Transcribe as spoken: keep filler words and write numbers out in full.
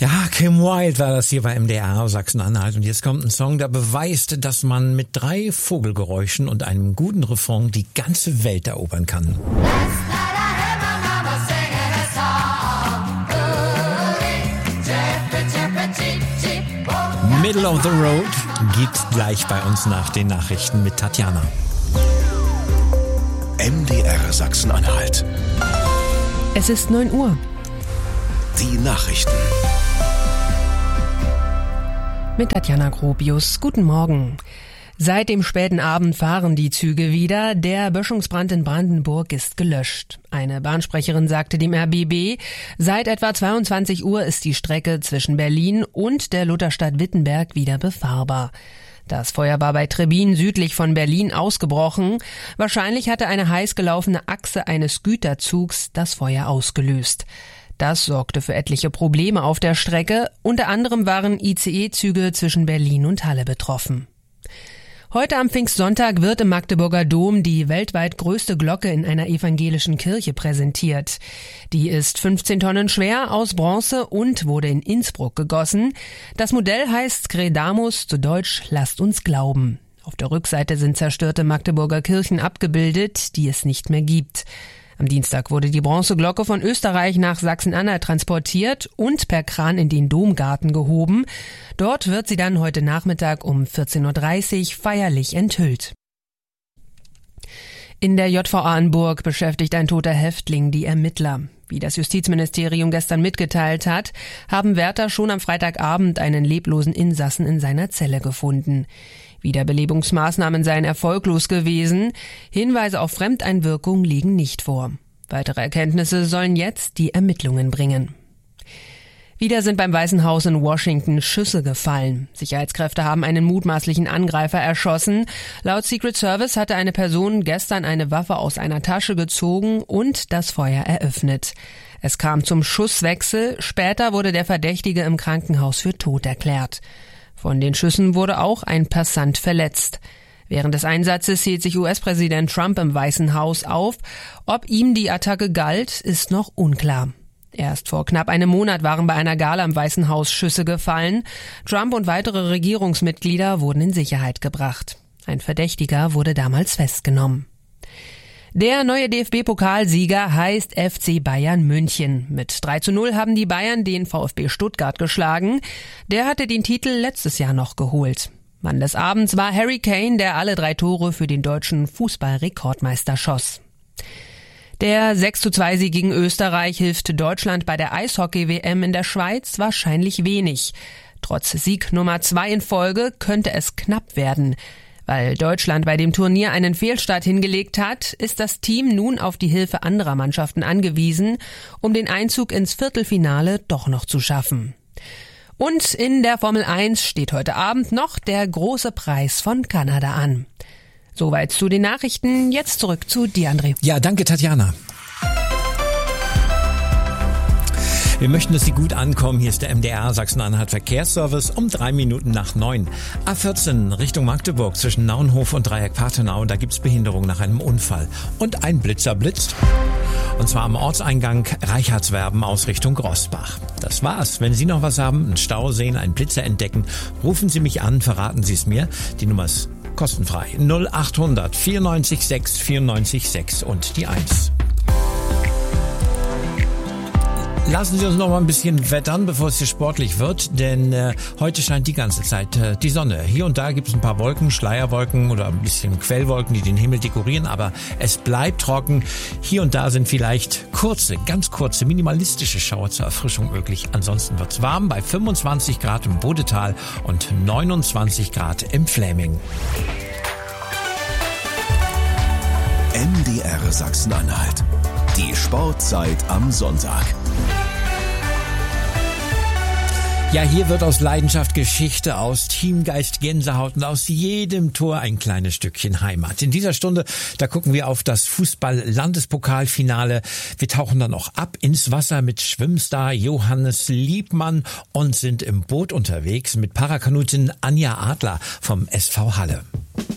Ja, Kim Wilde war das hier bei M D R Sachsen-Anhalt. Und jetzt kommt ein Song, der beweist, dass man mit drei Vogelgeräuschen und einem guten Refrain die ganze Welt erobern kann. Middle of the Road geht gleich bei uns nach den Nachrichten mit Tatjana. M D R Sachsen-Anhalt. Es ist neun Uhr. Die Nachrichten. Mit Tatjana Gropius. Guten Morgen. Seit dem späten Abend fahren die Züge wieder. Der Böschungsbrand in Brandenburg ist gelöscht. Eine Bahnsprecherin sagte dem R B B, seit etwa zweiundzwanzig Uhr ist die Strecke zwischen Berlin und der Lutherstadt Wittenberg wieder befahrbar. Das Feuer war bei Trebin südlich von Berlin ausgebrochen. Wahrscheinlich hatte eine heiß gelaufene Achse eines Güterzugs das Feuer ausgelöst. Das sorgte für etliche Probleme auf der Strecke. Unter anderem waren I C E-Züge zwischen Berlin und Halle betroffen. Heute am Pfingstsonntag wird im Magdeburger Dom die weltweit größte Glocke in einer evangelischen Kirche präsentiert. Die ist fünfzehn Tonnen schwer, aus Bronze und wurde in Innsbruck gegossen. Das Modell heißt Credamus, zu Deutsch Lasst uns glauben. Auf der Rückseite sind zerstörte Magdeburger Kirchen abgebildet, die es nicht mehr gibt. Am Dienstag wurde die Bronzeglocke von Österreich nach Sachsen-Anhalt transportiert und per Kran in den Domgarten gehoben. Dort wird sie dann heute Nachmittag um vierzehn Uhr dreißig feierlich enthüllt. In der J V A in Burg beschäftigt ein toter Häftling die Ermittler. Wie das Justizministerium gestern mitgeteilt hat, haben Wärter schon am Freitagabend einen leblosen Insassen in seiner Zelle gefunden. Wiederbelebungsmaßnahmen seien erfolglos gewesen. Hinweise auf Fremdeinwirkung liegen nicht vor. Weitere Erkenntnisse sollen jetzt die Ermittlungen bringen. Wieder sind beim Weißen Haus in Washington Schüsse gefallen. Sicherheitskräfte haben einen mutmaßlichen Angreifer erschossen. Laut Secret Service hatte eine Person gestern eine Waffe aus einer Tasche gezogen und das Feuer eröffnet. Es kam zum Schusswechsel. Später wurde der Verdächtige im Krankenhaus für tot erklärt. Von den Schüssen wurde auch ein Passant verletzt. Während des Einsatzes hielt sich U S-Präsident Trump im Weißen Haus auf. Ob ihm die Attacke galt, ist noch unklar. Erst vor knapp einem Monat waren bei einer Gala im Weißen Haus Schüsse gefallen. Trump und weitere Regierungsmitglieder wurden in Sicherheit gebracht. Ein Verdächtiger wurde damals festgenommen. Der neue D F B-Pokalsieger heißt F C Bayern München. Mit drei zu null haben die Bayern den VfB Stuttgart geschlagen. Der hatte den Titel letztes Jahr noch geholt. Mann des Abends war Harry Kane, der alle drei Tore für den deutschen Fußball-Rekordmeister schoss. Der sechs zu zwei Sieg gegen Österreich hilft Deutschland bei der Eishockey-W M in der Schweiz wahrscheinlich wenig. Trotz Sieg Nummer zwei in Folge könnte es knapp werden. Weil Deutschland bei dem Turnier einen Fehlstart hingelegt hat, ist das Team nun auf die Hilfe anderer Mannschaften angewiesen, um den Einzug ins Viertelfinale doch noch zu schaffen. Und in der Formel eins steht heute Abend noch der große Preis von Kanada an. Soweit zu den Nachrichten. Jetzt zurück zu dir, André. Ja, danke, Tatjana. Wir möchten, dass Sie gut ankommen. Hier ist der M D R Sachsen-Anhalt Verkehrsservice um drei Minuten nach neun. A vierzehn Richtung Magdeburg zwischen Naunhof und Dreieck Parthenau. Da gibt's Behinderung nach einem Unfall. Und ein Blitzer blitzt. Und zwar am Ortseingang Reichardswerben aus Richtung Großbach. Das war's. Wenn Sie noch was haben, einen Stau sehen, einen Blitzer entdecken, rufen Sie mich an, verraten Sie es mir. Die Nummer ist kostenfrei. null achthundert vierundneunzig sechs vierundneunzig sechs und die eins. Lassen Sie uns noch mal ein bisschen wettern, bevor es hier sportlich wird, denn äh, heute scheint die ganze Zeit äh, die Sonne. Hier und da gibt es ein paar Wolken, Schleierwolken oder ein bisschen Quellwolken, die den Himmel dekorieren, aber es bleibt trocken. Hier und da sind vielleicht kurze, ganz kurze, minimalistische Schauer zur Erfrischung möglich. Ansonsten wird's warm bei fünfundzwanzig Grad im Bodetal und neunundzwanzig Grad im Fläming. M D R Sachsen-Anhalt. Die Sportzeit am Sonntag. Ja, hier wird aus Leidenschaft Geschichte, aus Teamgeist Gänsehaut und aus jedem Tor ein kleines Stückchen Heimat. In dieser Stunde, da gucken wir auf das Fußball-Landespokalfinale. Wir tauchen dann auch ab ins Wasser mit Schwimmstar Johannes Liebmann und sind im Boot unterwegs mit Parakanutin Anja Adler vom S V Halle.